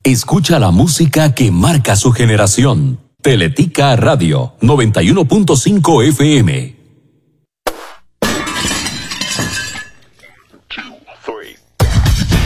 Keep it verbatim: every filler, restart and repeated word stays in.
Escucha la música que marca su generación. Teletica Radio noventa y uno punto cinco F M.